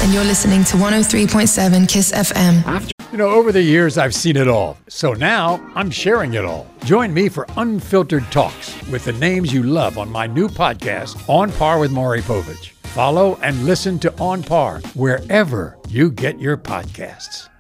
and you're listening to 103.7 KISS FM. You know, over the years, I've seen it all. So now I'm sharing it all. Join me for unfiltered talks with the names you love on my new podcast, On Par with Maury Povich. Follow and listen to On Par wherever you get your podcasts.